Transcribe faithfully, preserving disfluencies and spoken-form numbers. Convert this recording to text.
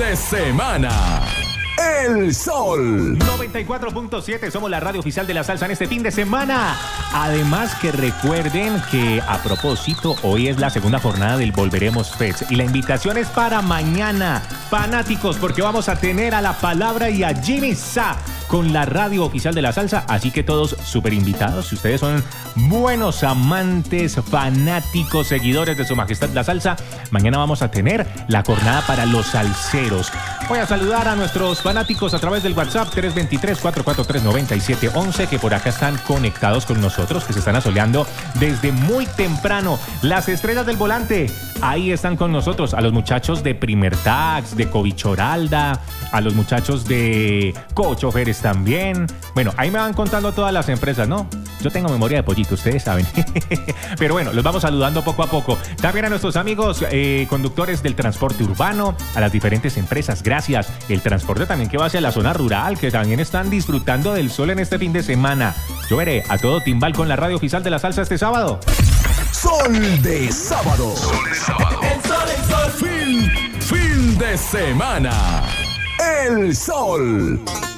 de semana. El Sol. noventa y cuatro punto siete, somos la radio oficial de la salsa en este fin de semana. Además que recuerden que a propósito, hoy es la segunda jornada del Volveremos Fest y la invitación es para mañana, fanáticos, porque vamos a tener a La Palabra y a Jimmy Sa con la radio oficial de la salsa, así que todos súper invitados. Si ustedes son buenos amantes, fanáticos, seguidores de Su Majestad la Salsa, mañana vamos a tener la jornada para los salseros. Voy a saludar a nuestros fanáticos a través del WhatsApp tres dos tres, cuatro cuatro tres, nueve siete uno uno, que por acá están conectados con nosotros, que se están asoleando desde muy temprano. Las estrellas del volante, ahí están con nosotros. A los muchachos de Primer Tax, de Covichoralda, a los muchachos de Cochoferes también. Bueno, ahí me van contando todas las empresas, ¿no? Yo tengo memoria de pollito, ustedes saben. Pero bueno, los vamos saludando poco a poco. También a nuestros amigos eh, conductores del transporte urbano, a las diferentes empresas, gracias. El transporte también que va hacia la zona rural, que también están disfrutando del sol en este fin de semana. Yo veré a todo timbal con la radio oficial de la salsa este sábado. Sol de sábado. Sol de sábado. El sol, el sol. Fin, fin de semana. El Sol.